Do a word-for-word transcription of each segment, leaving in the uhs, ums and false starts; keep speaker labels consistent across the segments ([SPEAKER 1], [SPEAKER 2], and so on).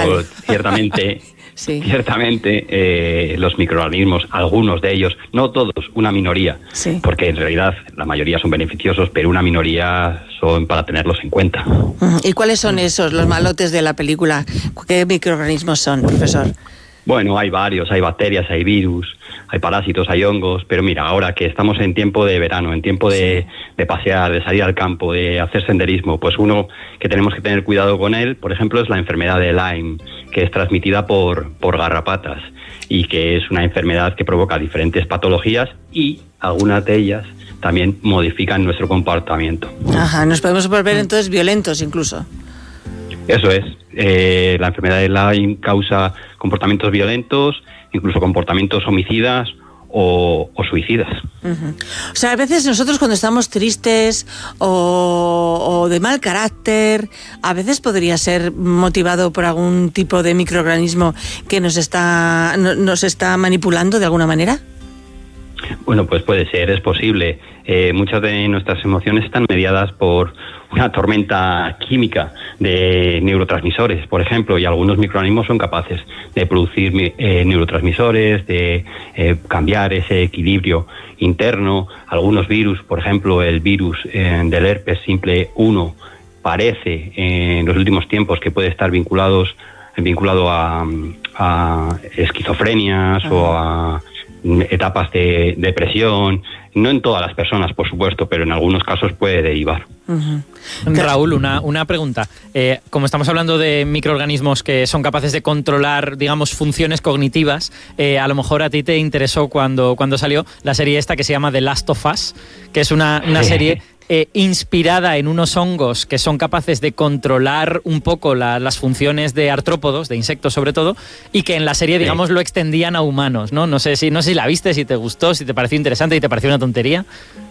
[SPEAKER 1] vale. ciertamente... Sí. Ciertamente eh, los microorganismos, algunos de ellos, no todos, una minoría, sí. porque en realidad la mayoría son beneficiosos, pero una minoría son para tenerlos en cuenta.
[SPEAKER 2] ¿Y cuáles son esos, los malotes de la película? ¿Qué microorganismos son, profesor?
[SPEAKER 1] Bueno, hay varios, hay bacterias, hay virus, hay parásitos, hay hongos, pero mira, ahora que estamos en tiempo de verano, en tiempo de, de pasear, de salir al campo, de hacer senderismo, pues uno que tenemos que tener cuidado con él, por ejemplo, es la enfermedad de Lyme, que es transmitida por, por garrapatas y que es una enfermedad que provoca diferentes patologías y algunas de ellas también modifican nuestro comportamiento.
[SPEAKER 2] Ajá, nos podemos volver entonces violentos incluso.
[SPEAKER 1] Eso es. Eh, la enfermedad de Lyme causa comportamientos violentos, incluso comportamientos homicidas o, o suicidas.
[SPEAKER 2] Uh-huh. O sea, a veces nosotros cuando estamos tristes o, o de mal carácter, a veces podría ser motivado por algún tipo de microorganismo que nos está, no, nos está manipulando de alguna manera.
[SPEAKER 1] Bueno, pues puede ser, es posible. Eh, muchas de nuestras emociones están mediadas por una tormenta química de neurotransmisores, por ejemplo, y algunos microorganismos son capaces de producir eh, neurotransmisores, de eh, cambiar ese equilibrio interno. Algunos virus, por ejemplo, el virus eh, del herpes simple uno, parece eh, en los últimos tiempos que puede estar vinculados, vinculado a, a esquizofrenias uh-huh. o a etapas de depresión, no en todas las personas, por supuesto, pero en algunos casos puede derivar.
[SPEAKER 3] Uh-huh. Raúl, una, una pregunta. Eh, como estamos hablando de microorganismos que son capaces de controlar, digamos, funciones cognitivas, eh, a lo mejor a ti te interesó cuando, cuando salió la serie esta que se llama The Last of Us, que es una, una serie... Eh, inspirada en unos hongos que son capaces de controlar un poco la, las funciones de artrópodos, de insectos sobre todo, y que en la serie, digamos, lo extendían a humanos, ¿no? No sé si, no sé si la viste, si te gustó, si te pareció interesante y te pareció una tontería.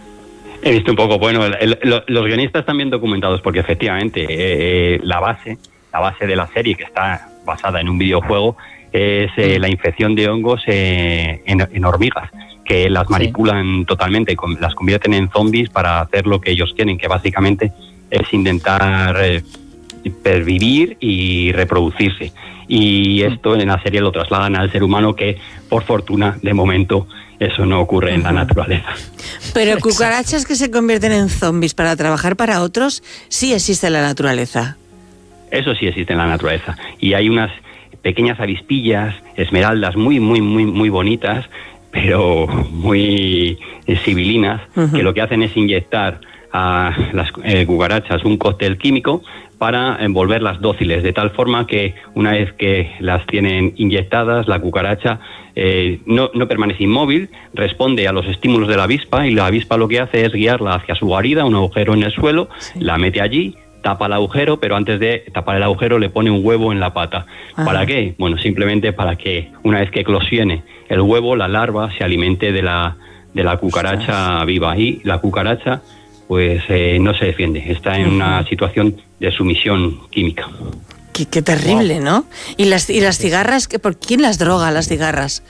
[SPEAKER 1] He visto un poco, bueno, el, el, los guionistas están bien documentados porque efectivamente eh, la base, la base de la serie, que está basada en un videojuego, es eh, la infección de hongos eh, en, en hormigas, que las manipulan sí. totalmente, las convierten en zombies para hacer lo que ellos quieren, que básicamente es intentar eh, pervivir y reproducirse. Y esto en la serie lo trasladan al ser humano, que por fortuna, de momento, eso no ocurre en la naturaleza.
[SPEAKER 2] Pero cucarachas que se convierten en zombies para trabajar para otros, sí existe en la naturaleza.
[SPEAKER 1] Eso sí existe en la naturaleza. Y hay unas pequeñas avispillas, esmeraldas muy, muy, muy, muy bonitas, pero muy eh, civilinas, uh-huh. que lo que hacen es inyectar a las eh, cucarachas un cóctel químico para envolverlas dóciles, de tal forma que una vez que las tienen inyectadas, la cucaracha eh, no, no permanece inmóvil, responde a los estímulos de la avispa, y la avispa lo que hace es guiarla hacia su guarida, un agujero en el suelo, sí. la mete allí, tapa el agujero, pero antes de tapar el agujero le pone un huevo en la pata. Ajá. ¿Para qué? Bueno, simplemente para que una vez que eclosione el huevo, la larva se alimente de la, de la cucaracha Ostras. viva. Y la cucaracha, pues, eh, no se defiende. Está en uh-huh. una situación de sumisión química.
[SPEAKER 2] Qué, qué terrible, wow. ¿no? ¿Y las, y las cigarras? ¿Por quién las droga, las cigarras?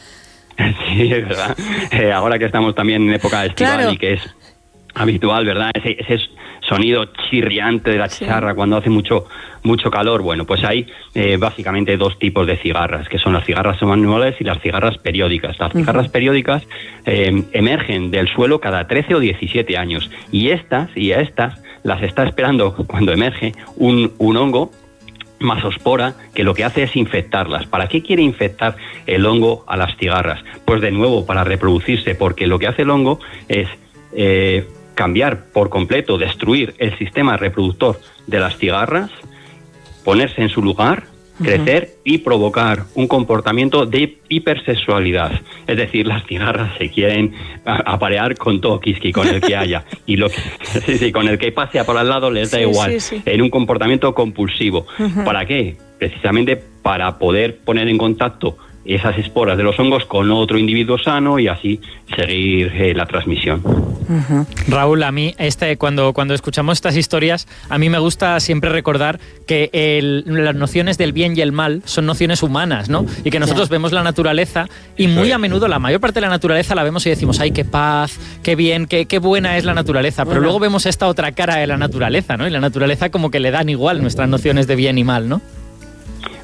[SPEAKER 1] Sí, es verdad. Eh, ahora que estamos también en época estival claro. y que es habitual, ¿verdad? Ese, ese sonido chirriante de la chicharra sí. cuando hace mucho mucho calor. Bueno, pues hay eh, básicamente dos tipos de cigarras, que son las cigarras manuales y las cigarras periódicas. Las cigarras uh-huh. periódicas eh, emergen del suelo cada trece o diecisiete años, y estas, y a estas las está esperando cuando emerge un, un hongo, Masospora, que lo que hace es infectarlas. ¿Para qué quiere infectar el hongo a las cigarras? Pues de nuevo, para reproducirse, porque lo que hace el hongo es eh, cambiar por completo, destruir el sistema reproductor de las cigarras, ponerse en su lugar, crecer uh-huh. y provocar un comportamiento de hipersexualidad. Es decir, las cigarras se quieren aparear con todo quisqui, con el que haya. Y lo que, sí, sí, con el que pase por al lado les da sí, igual. Sí, sí. En un comportamiento compulsivo. Uh-huh. ¿Para qué? Precisamente para poder poner en contacto esas esporas de los hongos con otro individuo sano y así seguir eh, la transmisión.
[SPEAKER 3] Uh-huh. Raúl, a mí este, cuando, cuando escuchamos estas historias, a mí me gusta siempre recordar que el, las nociones del bien y el mal son nociones humanas, ¿no? Y que nosotros yeah. vemos la naturaleza y muy a menudo la mayor parte de la naturaleza la vemos y decimos, ay, qué paz, qué bien, qué, qué buena es la naturaleza, pero bueno. luego vemos esta otra cara de la naturaleza, ¿no? Y la naturaleza como que le dan igual nuestras nociones de bien y mal, ¿no?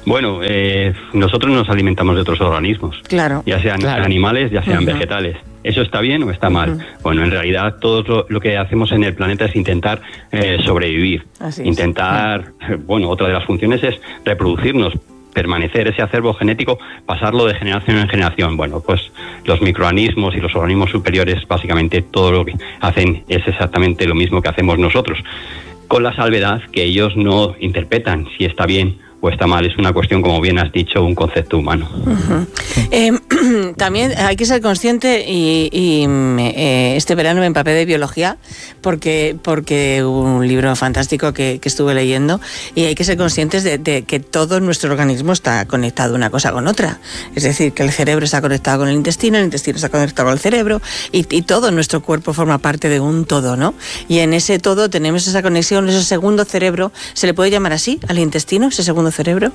[SPEAKER 1] Bueno, eh, nosotros nos alimentamos de otros organismos,
[SPEAKER 2] claro,
[SPEAKER 1] ya sean
[SPEAKER 3] claro.
[SPEAKER 1] animales, ya sean
[SPEAKER 2] Uh-huh.
[SPEAKER 1] vegetales. ¿Eso está bien o está mal?
[SPEAKER 2] Uh-huh.
[SPEAKER 1] Bueno, en realidad todo lo, lo que hacemos en el planeta es intentar eh, sobrevivir,
[SPEAKER 2] Así es.
[SPEAKER 1] intentar, uh-huh. bueno, otra de las funciones es reproducirnos, permanecer ese acervo genético, pasarlo de generación en generación. Bueno, pues los microorganismos y los organismos superiores, básicamente todo lo que hacen es exactamente lo mismo que hacemos nosotros, con la salvedad que ellos no interpretan si está bien o está mal. Es una cuestión, como bien has dicho, un concepto humano.
[SPEAKER 2] Uh-huh. Eh, también hay que ser consciente, y, y eh, este verano me empapé de biología, porque porque hubo un libro fantástico que, que estuve leyendo, y hay que ser conscientes de, de que todo nuestro organismo está conectado una cosa con otra. Es decir, que el cerebro está conectado con el intestino, el intestino está conectado con el cerebro, y, y todo nuestro cuerpo forma parte de un todo, ¿no? Y en ese todo tenemos esa conexión, ese segundo cerebro. ¿Se le puede llamar así al intestino, ese segundo cerebro?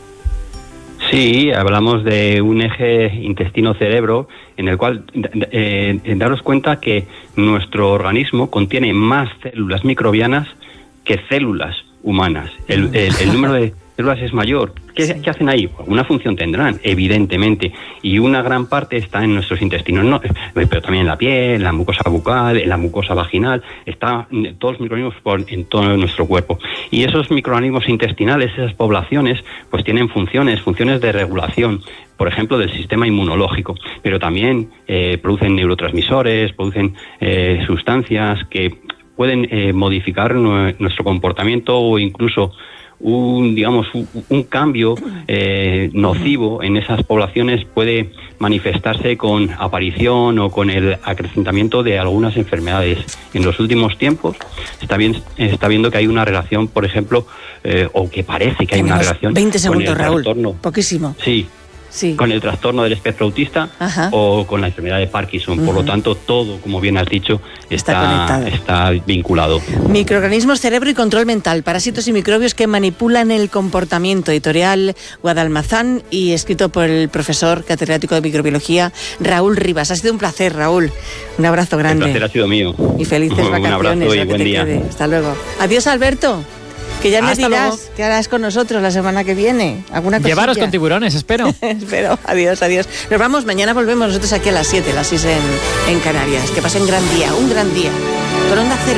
[SPEAKER 1] Sí, hablamos de un eje intestino-cerebro en el cual eh, daros cuenta que nuestro organismo contiene más células microbianas que células humanas. El, el, el número de células es mayor. ¿Qué, sí. ¿Qué hacen ahí? Una función tendrán, evidentemente, y una gran parte está en nuestros intestinos, no, pero también en la piel, en la mucosa bucal, en la mucosa vaginal, está todos los microorganismos por, en todo nuestro cuerpo. Y esos microorganismos intestinales, esas poblaciones, pues tienen funciones, funciones de regulación, por ejemplo, del sistema inmunológico, pero también eh, producen neurotransmisores, producen eh, sustancias que pueden eh, modificar nuestro comportamiento o incluso un digamos un, un cambio eh, nocivo en esas poblaciones puede manifestarse con aparición o con el acrecentamiento de algunas enfermedades. En los últimos tiempos está bien está viendo que hay una relación, por ejemplo, eh, o que parece que hay una relación
[SPEAKER 2] veinte segundos,
[SPEAKER 1] con el
[SPEAKER 2] Raúl.
[SPEAKER 1] trastorno.
[SPEAKER 2] Poquísimo.
[SPEAKER 1] Sí.
[SPEAKER 2] Sí.
[SPEAKER 1] Con el trastorno del espectro autista. Ajá. O con la enfermedad de Parkinson. Uh-huh. Por lo tanto, todo, como bien has dicho, está, está, está vinculado.
[SPEAKER 2] Microorganismos, cerebro y control mental, parásitos y microbios que manipulan el comportamiento. Editorial Guadalmazán y escrito por el profesor catedrático de microbiología Raúl Rivas. Ha sido un placer, Raúl. Un abrazo grande.
[SPEAKER 1] El placer ha sido mío.
[SPEAKER 2] Y felices vacaciones.
[SPEAKER 1] Un abrazo y buen día.
[SPEAKER 2] Quede. Hasta luego. Adiós, Alberto. Que ya me dirás qué harás con nosotros la semana que viene. ¿Alguna cosilla?
[SPEAKER 3] Llevaros con tiburones, espero.
[SPEAKER 2] Espero. Adiós, adiós. Nos vamos, mañana volvemos nosotros aquí a las siete, las seis en, en Canarias. Que pasen gran día, un gran día. Con Onda Cero.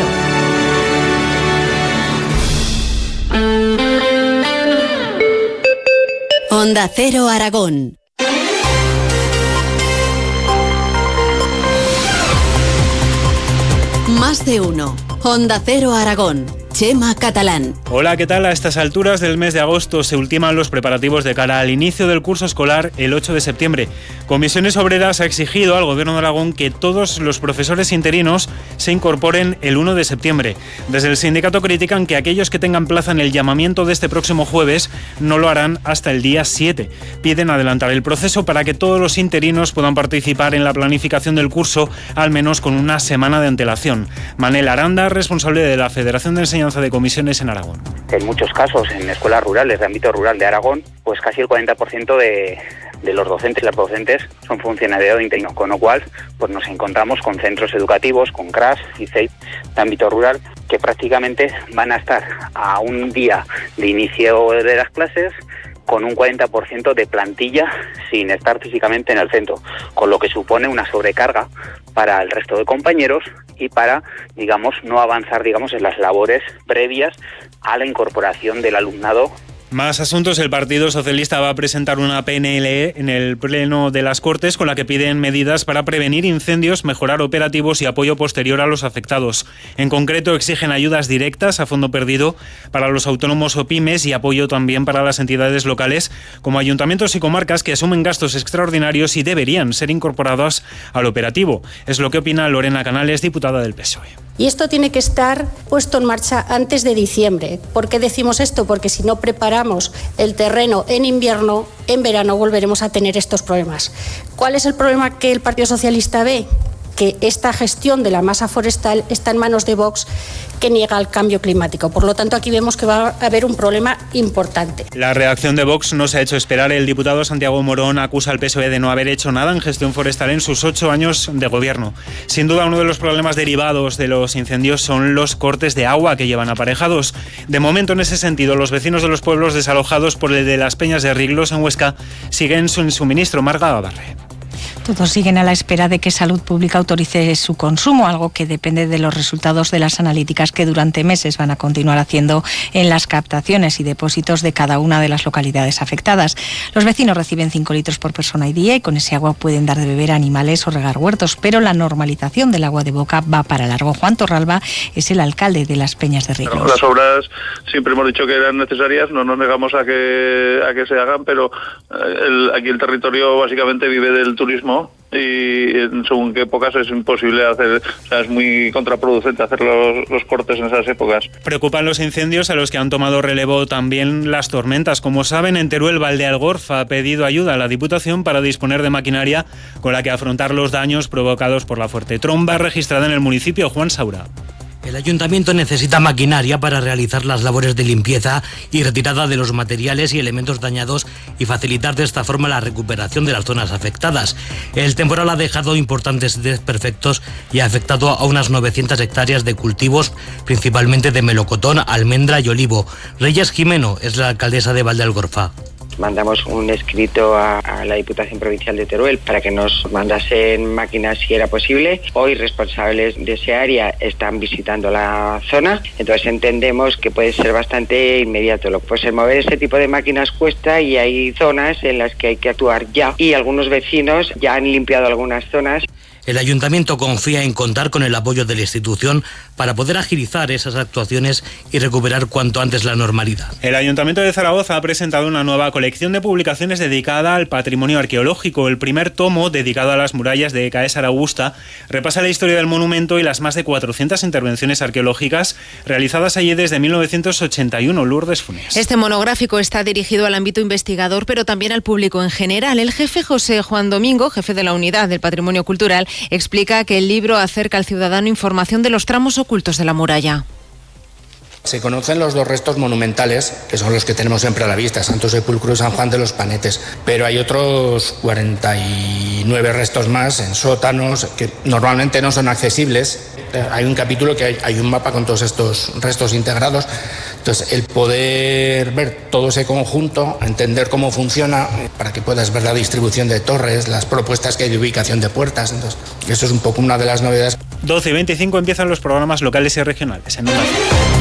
[SPEAKER 4] Onda Cero Aragón. Más de uno. Onda Cero Aragón. Chema Catalán.
[SPEAKER 5] Hola, ¿qué tal? A estas alturas del mes de agosto se ultiman los preparativos de cara al inicio del curso escolar el ocho de septiembre. Comisiones Obreras ha exigido al Gobierno de Aragón que todos los profesores interinos se incorporen el uno de septiembre. Desde el sindicato critican que aquellos que tengan plaza en el llamamiento de este próximo jueves no lo harán hasta el día siete. Piden adelantar el proceso para que todos los interinos puedan participar en la planificación del curso, al menos con una semana de antelación. Manel Aranda, responsable de la Federación de Enseñanza de Comisiones en Aragón.
[SPEAKER 6] En muchos casos, en escuelas rurales de ámbito rural de Aragón, pues casi el cuarenta por ciento de, de los docentes y las docentes son funcionarios de interinos, con lo cual pues nos encontramos con centros educativos, con C R A S y C E I de ámbito rural, que prácticamente van a estar a un día de inicio de las clases con un cuarenta por ciento de plantilla sin estar físicamente en el centro, con lo que supone una sobrecarga para el resto de compañeros y para, digamos, no avanzar, digamos, en las labores previas a la incorporación del alumnado.
[SPEAKER 5] Más asuntos. El Partido Socialista va a presentar una P N L E en el Pleno de las Cortes con la que piden medidas para prevenir incendios, mejorar operativos y apoyo posterior a los afectados. En concreto, exigen ayudas directas a fondo perdido para los autónomos o pymes y apoyo también para las entidades locales como ayuntamientos y comarcas que asumen gastos extraordinarios y deberían ser incorporados al operativo. Es lo que opina Lorena Canales, diputada del P S O E.
[SPEAKER 7] Y esto tiene que estar puesto en marcha antes de diciembre. ¿Por qué decimos esto? Porque si no preparamos el terreno en invierno, en verano volveremos a tener estos problemas. ¿Cuál es el problema que el Partido Socialista ve? que esta gestión de la masa forestal está en manos de Vox, que niega el cambio climático. Por lo tanto, aquí vemos que va a haber un problema importante.
[SPEAKER 5] La reacción de Vox no se ha hecho esperar. El diputado Santiago Morón acusa al P S O E de no haber hecho nada en gestión forestal en sus ocho años de gobierno. Sin duda, uno de los problemas derivados de los incendios son los cortes de agua que llevan aparejados. De momento, en ese sentido, los vecinos de los pueblos desalojados por el de las Peñas de Riglos en Huesca siguen sin suministro. Marga Gabarre.
[SPEAKER 8] Todos siguen a la espera de que Salud Pública autorice su consumo, algo que depende de los resultados de las analíticas que durante meses van a continuar haciendo en las captaciones y depósitos de cada una de las localidades afectadas. Los vecinos reciben cinco litros por persona y día y con ese agua pueden dar de beber a animales o regar huertos, pero la normalización del agua de boca va para largo. Juan Torralba es el alcalde de las Peñas de Riglos.
[SPEAKER 9] Las obras siempre hemos dicho que eran necesarias, no nos negamos a que, a que se hagan, pero el, aquí el territorio básicamente vive del turismo y según qué épocas es imposible hacer, o sea, es muy contraproducente hacer los, los cortes en esas épocas.
[SPEAKER 5] Preocupan los incendios a los que han tomado relevo también las tormentas. Como saben, en Teruel, Valdealgorfa ha pedido ayuda a la Diputación para disponer de maquinaria con la que afrontar los daños provocados por la fuerte tromba registrada en el municipio. Juan Saura.
[SPEAKER 10] El ayuntamiento necesita maquinaria para realizar las labores de limpieza y retirada de los materiales y elementos dañados y facilitar de esta forma la recuperación de las zonas afectadas. El temporal ha dejado importantes desperfectos y ha afectado a unas novecientas hectáreas de cultivos, principalmente de melocotón, almendra y olivo. Reyes Jimeno es la alcaldesa de Valdealgorfa.
[SPEAKER 11] Mandamos un escrito a, a la Diputación Provincial de Teruel para que nos mandasen máquinas si era posible. Hoy responsables de ese área están visitando la zona, entonces entendemos que puede ser bastante inmediato. Pues el mover ese tipo de máquinas cuesta y hay zonas en las que hay que actuar ya y algunos vecinos ya han limpiado algunas zonas.
[SPEAKER 10] El ayuntamiento confía en contar con el apoyo de la institución para poder agilizar esas actuaciones y recuperar cuanto antes la normalidad.
[SPEAKER 5] El Ayuntamiento de Zaragoza ha presentado una nueva colección de publicaciones dedicada al patrimonio arqueológico. El primer tomo, dedicado a las murallas de Caesar Augusta, repasa la historia del monumento y las más de cuatrocientas intervenciones arqueológicas realizadas allí desde mil novecientos ochenta y uno. Lourdes Funes.
[SPEAKER 12] Este monográfico está dirigido al ámbito investigador, pero también al público en general. El jefe José Juan Domingo, jefe de la Unidad del Patrimonio Cultural, explica que el libro acerca al ciudadano información de los tramos ocultos de la muralla.
[SPEAKER 13] Se conocen los dos restos monumentales, que son los que tenemos siempre a la vista, Santo Sepulcro y San Juan de los Panetes, pero hay otros cuarenta y nueve restos más en sótanos que normalmente no son accesibles. Hay un capítulo que hay, hay un mapa con todos estos restos integrados. Entonces, el poder ver todo ese conjunto, entender cómo funciona, para que puedas ver la distribución de torres, las propuestas que hay de ubicación de puertas. Entonces, eso es un poco una de las novedades.
[SPEAKER 5] doce y veinticinco empiezan los programas locales y regionales en Onda Cero.